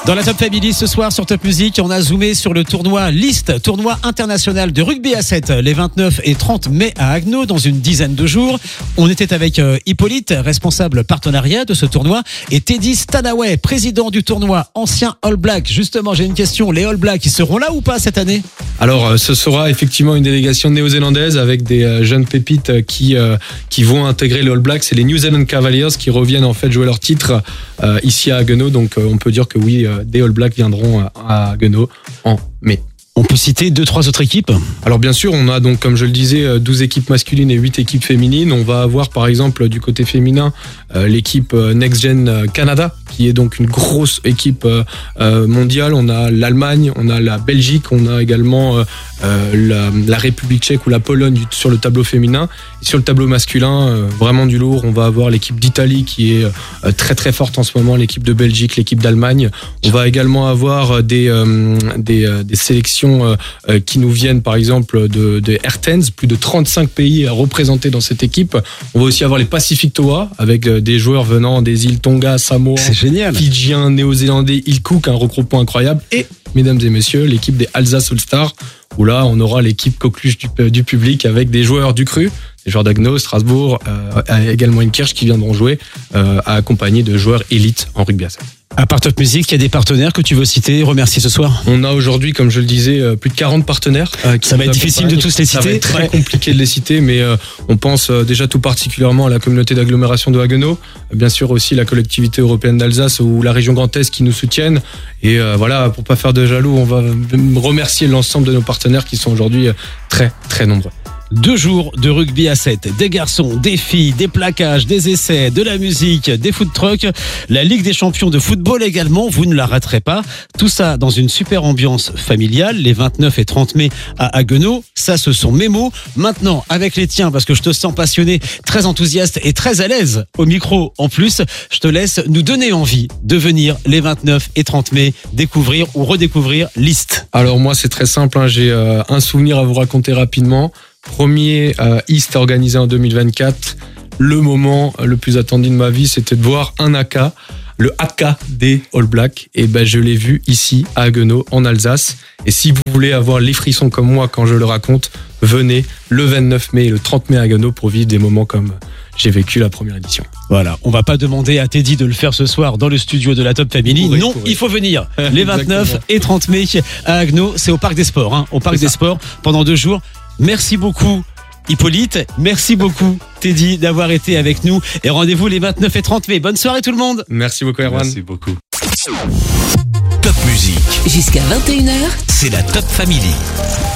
Dans la Top Family ce soir sur Top Music, on a zoomé sur le tournoi List, tournoi international de rugby à 7, les 29 et 30 mai à Haguenau, dans une dizaine de jours. On était avec Hippolyte, responsable partenariat de ce tournoi, et Teddy Stanaway, président du tournoi, ancien All Black. Justement, j'ai une question, les All Blacks, ils seront là ou pas cette année ? Alors, ce sera effectivement une délégation néo-zélandaise avec des jeunes pépites qui vont intégrer les All Blacks. C'est les New Zealand Cavaliers qui reviennent en fait jouer leur titre ici à Haguenau. Donc, on peut dire que oui, des All Blacks viendront à Haguenau en mai. On peut citer 2-3 autres équipes ? Alors bien sûr, on a donc, comme je le disais, 12 équipes masculines et 8 équipes féminines. On va avoir par exemple du côté féminin l'équipe Next Gen Canada, qui est donc une grosse équipe mondiale. On a l'Allemagne, on a la Belgique, on a également la République tchèque ou la Pologne sur le tableau féminin. Et sur le tableau masculin, vraiment du lourd, on va avoir l'équipe d'Italie qui est très très forte en ce moment, l'équipe de Belgique, l'équipe d'Allemagne. On va également avoir des sélections qui nous viennent par exemple de Airtens, plus de 35 pays représentés dans cette équipe. On va aussi avoir les Pacific Toa avec des joueurs venant des îles Tonga, Samoa, Fidjiens, Néo-Zélandais, île Cook, un regroupement incroyable. Et mesdames et messieurs, l'équipe des Alsace All-Stars, où là on aura l'équipe coqueluche du public avec des joueurs du cru, des joueurs d'Haguenau, Strasbourg, également une Kirch qui viendront jouer accompagnés de joueurs élites en rugby à 7. À part Top Music, il y a des partenaires que tu veux citer, remercier ce soir ? On a aujourd'hui, comme je le disais, plus de 40 partenaires. Ça va être difficile de tous les citer. Ça va être très compliqué de les citer, mais on pense déjà tout particulièrement à la communauté d'agglomération de Haguenau, bien sûr aussi la collectivité européenne d'Alsace ou la région Grand Est qui nous soutiennent. Et voilà, pour pas faire de jaloux, on va remercier l'ensemble de nos partenaires qui sont aujourd'hui très très nombreux. 2 jours de rugby à 7, des garçons, des filles, des plaquages, des essais, de la musique, des food trucks, la Ligue des champions de football également, vous ne la raterez pas. Tout ça dans une super ambiance familiale, les 29 et 30 mai à Haguenau. Ça, ce sont mes mots. Maintenant, avec les tiens, parce que je te sens passionné, très enthousiaste et très à l'aise au micro en plus, je te laisse nous donner envie de venir les 29 et 30 mai découvrir ou redécouvrir List. Alors moi, c'est très simple, hein, j'ai un souvenir à vous raconter rapidement. Premier East organisé en 2024, le moment le plus attendu de ma vie, c'était de voir un AK, le AK des All Blacks. Et ben je l'ai vu ici à Haguenau en Alsace. Et si vous voulez avoir les frissons comme moi quand je le raconte, venez le 29 mai et le 30 mai à Haguenau pour vivre des moments comme j'ai vécu la première édition. Voilà, on va pas demander à Teddy de le faire ce soir dans le studio de la Top Family. Non, il faut venir les 29 et 30 mai à Haguenau. C'est au Parc des Sports, hein, au Parc des Sports pendant 2 jours. Merci beaucoup Hippolyte, merci beaucoup Teddy d'avoir été avec nous et rendez-vous les 29 et 30 mai. Bonne soirée tout le monde. Merci beaucoup Erwan. Merci beaucoup. Top Music. Jusqu'à 21h. C'est la Top Family.